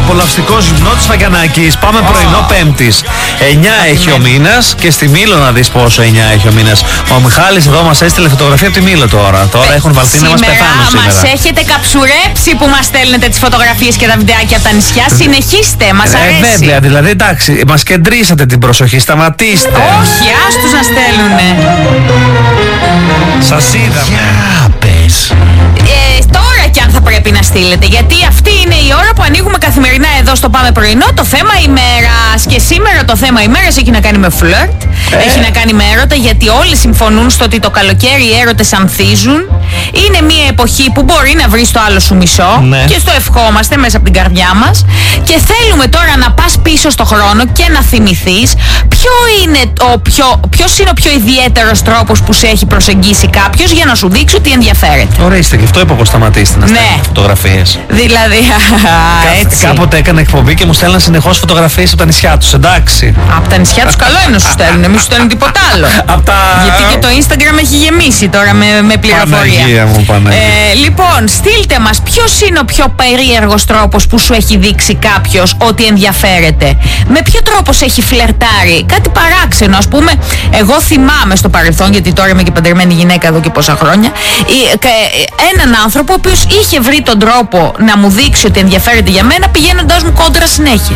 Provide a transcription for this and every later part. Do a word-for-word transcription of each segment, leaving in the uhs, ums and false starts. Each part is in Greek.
απολαυστικός Νότης Φαγιανάκης. Πάμε oh. πρωινό Πέμπτης. εννιά έχει ο μήνας και στη Μήλο να δεις πόσο εννιά έχει ο μήνας. Ο Μιχάλης εδώ μας έστειλε φωτογραφία από τη Μήλο τώρα. Τώρα έχουν βαλθεί να μας πεθάνουν σήμερα. Μας έχετε καψουρέψει που μας στέλνετε τις φωτογραφίες και τα βιντεάκια από τα νησιά. Συνεχίστε, μας αρέσει. Ε, βέβαια, δηλαδή εντάξει, μας κεντρήσατε την προσοχή, σταματήστε. Όχι, άστους να στέλνουνε. Σας είδαμε. Για πες. Ε, τώρα κι αν θα πρέπει να στείλετε, γιατί αυτή είναι η ώρα που ανοίγουμε καθημερινά εδώ στο Πάμε Πρωινό το θέμα ημέρας. Και σήμερα το θέμα ημέρας έχει να κάνει με φλερτ, ε. έχει να κάνει με έρωτα, γιατί όλοι συμφωνούν στο ότι το καλοκαίρι οι έρωτες ανθίζουν. Είναι μια εποχή που μπορεί να βρεις το άλλο σου μισό, ναι. και στο ευχόμαστε μέσα από την καρδιά μας. Και θέλουμε τώρα να πας πίσω στο χρόνο και να θυμηθείς ποιο είναι ο πιο, ποιος είναι ο πιο ιδιαίτερος τρόπος που σε έχει προσεγγίσει κάποιος για να σου δείξει ότι ενδιαφέρεται. Ορίστε, και αυτό είπα πως σταματήστε να στέλνετε ναι. φωτογραφίες. Δηλαδή, έτσι. Κάποτε έκανα εκπομπή και μου στέλναν συνεχώς φωτογραφίες από τα νησιά τους, εντάξει. Από τα νησιά τους καλό είναι να σου στέλνουν, μην σου στέλνουν τίποτα άλλο. τα... Γιατί και το Instagram έχει γεμίσει τώρα με, με πληροφορία. Παναγία μου, Παναγία. Ε, λοιπόν, στείλτε μας ποιος είναι ο πιο περίεργος τρόπος που σου έχει δείξει κάποιος ότι ενδιαφέρεται. Με ποιο τρόπο σε έχει φλερτάρει, κάτι παράξενο, ας πούμε. Εγώ θυμάμαι στο παρελθόν, γιατί τώρα είμαι και παντρεμένη γυναίκα εδώ και πόσα χρόνια, έναν άνθρωπο ο οποίος είχε βρει τον τρόπο να μου δείξει ότι ενδιαφέρεται για μένα πηγαίνοντας μου κόντρα συνέχεια.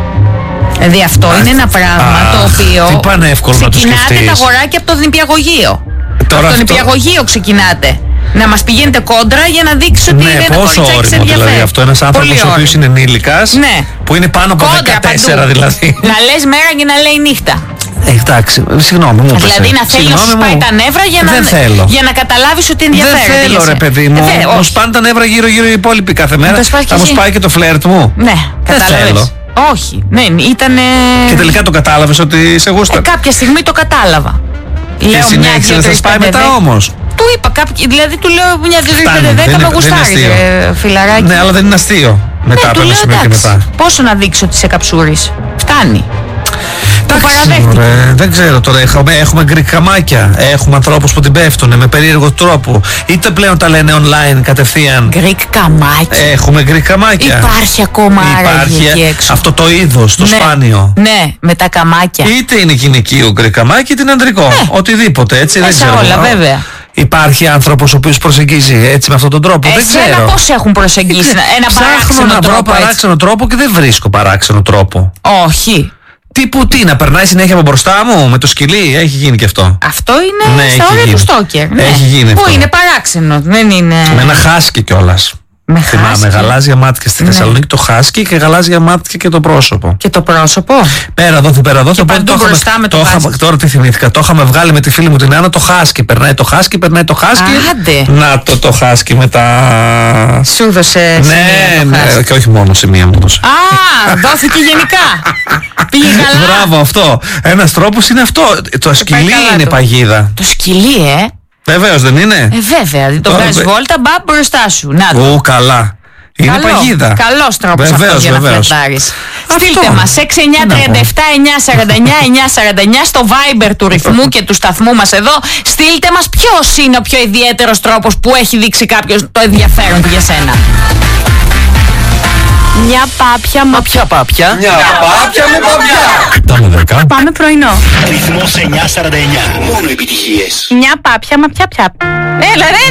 Δηλαδή αυτό Αχ, είναι ένα πράγμα α, το οποίο τι πάνε εύκολο να το σκεφτείς. Ξεκινάτε τα αγοράκια από το νηπιαγωγείο. Τώρα από το αυτό... νηπιαγωγείο ξεκινάτε. Να μας πηγαίνετε κόντρα για να δείξει ότι ναι, είναι ένα κοριτσάκι σε ενδιαφέρει. Δηλαδή αυτό ένας άνθρωπος ο οποίος είναι ενήλικας, ναι. που είναι πάνω από κόντρα δεκατέσσερα παντού. Δηλαδή. Να λες μέρα και να λέει νύχτα. Ε, εντάξει, συγγνώμη μου. Δηλαδή να θέλει να σου σπάει τα νεύρα για να, για να καταλάβεις ότι ενδιαφέρεται. Δεν θέλω ρε παιδί μου, μου σπάνε τα νεύρα γύρω γύρω οι υπόλοιποι κάθε μέρα. Θα μου σπάει και το φλερτ μου. Ναι, κατάλαβες. Όχι, ναι, ήταν. Και τελικά το κατάλαβες ότι σε γούσταρε. Ε, κάποια στιγμή το κατάλαβα. Και συνέχισε να σας πάει μετά όμως. Του είπα κάποιοι, δηλαδή του λέω μια δύο τρεις πέντε δέκα με γουστάρει, φιλαράκι. Ναι, αλλά δεν είναι αστείο. Μετά από ένα σημείο και μετά. Πόσο να δείξω ότι σε καψούρεις. Φτάνει. Εντάξει, ωραία, δεν ξέρω τώρα. Έχουμε, έχουμε γκρικαμάκια. Έχουμε ανθρώπους που την πέφτουν με περίεργο τρόπο. Είτε πλέον τα λένε online κατευθείαν. Γκρικαμάκια. Έχουμε γκρικαμάκια. Υπάρχει ακόμα Υπάρχει εκεί έξω. Αυτό το είδος, το ναι, σπάνιο. Ναι, με τα καμάκια. Είτε είναι γυναικείο γκρικαμάκι είτε είναι αντρικό. Ναι. Οτιδήποτε έτσι. Μέσα δεν ξέρω. Όλα βέβαια. Υπάρχει άνθρωπος ο οποίος προσεγγίζει έτσι με αυτόν τον τρόπο. Εσένα δεν ξέρω. Πώς έχουν προσεγγίσει ένα παράξενο να τρόπο. Ψάχνω να βρω παράξενο τρόπο και δεν βρίσκω παράξενο τρόπο. Όχι. Τύπου τι, να περνάει συνέχεια από μπροστά μου με το σκυλί, έχει γίνει και αυτό. Αυτό είναι ναι, στα όρια του στόκερ. Ναι. Έχει γίνει Πού αυτό. είναι παράξενο, δεν είναι. Με ένα χάσκι κιόλας. Με θυμάμαι, γαλάζια μάτια στη ναι. Θεσσαλονίκη το χάσκι και γαλάζια μάτια και το πρόσωπο. Και το πρόσωπο. Πέρα εδώ, πέρα εδώ. Και παντού μπροστά με το, το χάσκι. Τώρα τι θυμήθηκα. Το είχαμε βγάλει με τη φίλη μου την Άννα το χάσκι. Περνάει το χάσκι, περνάει το χάσκι. Άντε. Να το το χάσκι με τα. Σου έδωσε ναι, σημεία. Ναι, και όχι μόνο σημεία μου έδωσε. Α, δόθηκε γενικά. Πήγε καλά. Μπράβο, αυτό. Ένας τρόπος είναι αυτό. Το σκυλί είναι παγίδα. Το σκυλί, ε. Βεβαίως δεν είναι. Ε, βέβαια. Το βγάζει βόλτα, μπα μπροστά σου. Να το. Ου, καλά. Είναι Καλό, παγίδα. Καλός τρόπος αυτός για να φλερτάρεις. Στείλτε μας έξι εννιά τρία επτά εννιά σαράντα εννιά εννιά σαράντα εννιά στο Viber του ρυθμού και του σταθμού μας εδώ. Στείλτε μας ποιος είναι ο πιο ιδιαίτερος τρόπος που έχει δείξει κάποιος το ενδιαφέρον του για σένα. Μια πάπια, μα ποια πάπια? Μια πάπια με παπιά. Πάμε δέκα. Πάμε πρωινό. Ρυθμός εννιά σαράντα εννιά. Μόνο επιτυχίες. Μια πάπια, μα ποια πια. Έλα ρε,